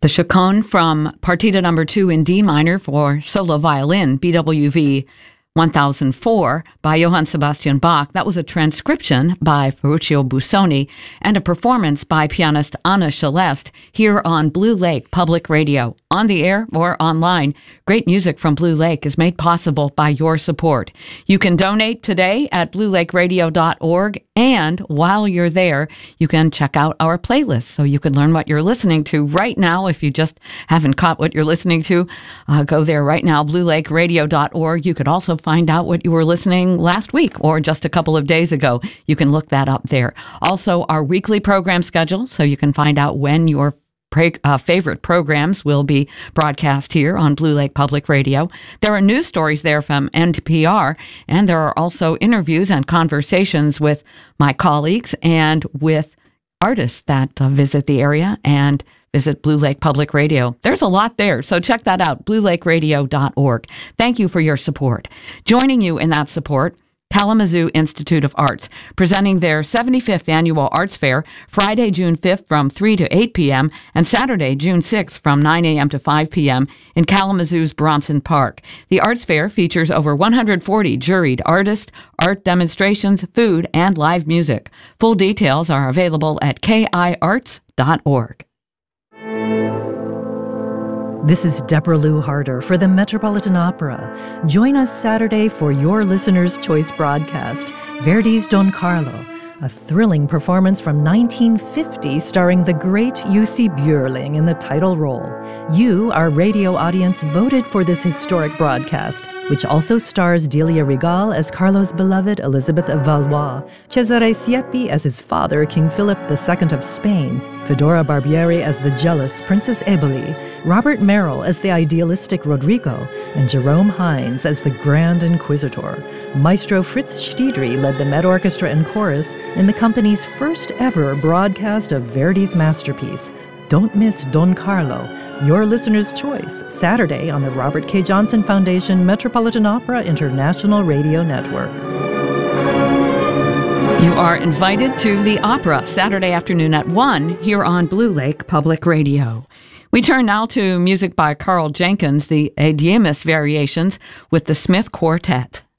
The Chaconne from Partita Number 2 in D minor for solo violin, BWV 1004 by Johann Sebastian Bach. That was a transcription by Ferruccio Busoni and a performance by pianist Anna Celeste here on Blue Lake Public Radio. On the air or online, great music from Blue Lake is made possible by your support. You can donate today at bluelakeradio.org, and while you're there, you can check out our playlist so you can learn what you're listening to right now. If you just haven't caught what you're listening to, go there right now, bluelakeradio.org. You could also find out what you were listening last week or just a couple of days ago. You can look that up there. Also, our weekly program schedule, so you can find out when your favorite programs will be broadcast here on Blue Lake Public Radio. There are news stories there from NPR, and there are also interviews and conversations with my colleagues and with artists that visit the area and visit Blue Lake Public Radio. There's a lot there, so check that out, bluelakeradio.org. Thank you for your support. Joining you in that support, Kalamazoo Institute of Arts, presenting their 75th Annual Arts Fair Friday, June 5th from 3 to 8 p.m. and Saturday, June 6th from 9 a.m. to 5 p.m. in Kalamazoo's Bronson Park. The Arts Fair features over 140 juried artists, art demonstrations, food, and live music. Full details are available at kiarts.org. This is Deborah Lou Harder for the Metropolitan Opera. Join us Saturday for your Listener's Choice broadcast, Verdi's Don Carlo, a thrilling performance from 1950 starring the great Jussi Björling in the title role. You, our radio audience, voted for this historic broadcast, which also stars Delia Regal as Carlo's beloved Elizabeth of Valois, Cesare Siepi as his father, King Philip II of Spain, Fedora Barbieri as the jealous Princess Eboli, Robert Merrill as the idealistic Rodrigo, and Jerome Hines as the Grand Inquisitor. Maestro Fritz Stiedry led the Met Orchestra and Chorus in the company's first ever broadcast of Verdi's masterpiece. Don't miss Don Carlo, your listener's choice, Saturday on the Robert K. Johnson Foundation Metropolitan Opera International Radio Network. You are invited to the opera Saturday afternoon at 1 here on Blue Lake Public Radio. We turn now to music by Carl Jenkins, the Adiemus Variations with the Smith Quartet.